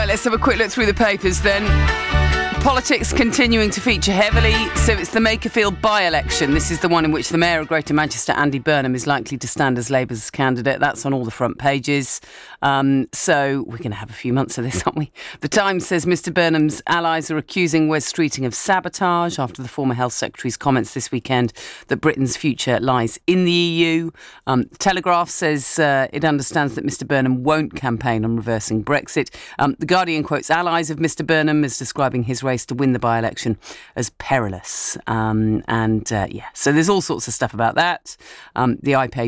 let's have a quick look through the papers then. Politics continuing to feature heavily. So it's the Makerfield by-election. This is the one in which the Mayor of Greater Manchester, Andy Burnham, is likely to stand as Labour's candidate. That's on all the front pages. So we're going to have a few months of this, aren't we? The Times says Mr Burnham's allies are accusing Wes Streeting of sabotage after the former Health Secretary's comments this weekend that Britain's future lies in the EU. Telegraph says it understands that Mr Burnham won't campaign on reversing Brexit. The Guardian quotes allies of Mr Burnham as describing his race to win the by-election as perilous. So there's all sorts of stuff about that. The